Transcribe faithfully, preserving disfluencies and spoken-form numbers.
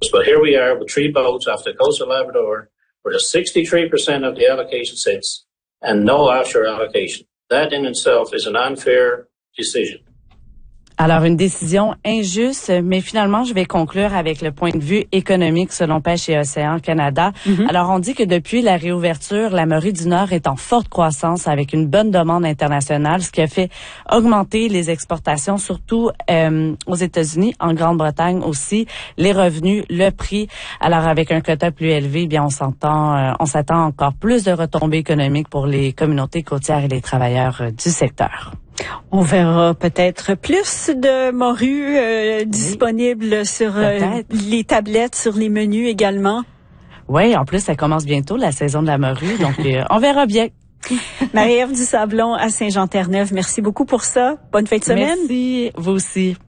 But here we are with three boats off the coast of Labrador, where the sixty-three percent of the allocation sits and no offshore allocation. That in itself is an unfair decision. Alors, une décision injuste, mais finalement, je vais conclure avec le point de vue économique selon Pêche et Océan Canada. Mm-hmm. Alors, on dit que depuis la réouverture, la Morue du Nord est en forte croissance avec une bonne demande internationale, ce qui a fait augmenter les exportations, surtout euh, aux États-Unis, en Grande-Bretagne aussi, les revenus, le prix. Alors, avec un quota plus élevé, eh bien, on s'entend, euh, on s'attend encore plus de retombées économiques pour les communautés côtières et les travailleurs euh, du secteur. On verra peut-être plus de morues euh, oui. disponibles sur euh, les tablettes, sur les menus également. Oui, en plus, ça commence bientôt, la saison de la morue, donc euh, on verra bien. Marie-Ève Dusablon à Saint-Jean-Terre-Neuve, merci beaucoup pour ça. Bonne fin de semaine. Merci, vous aussi.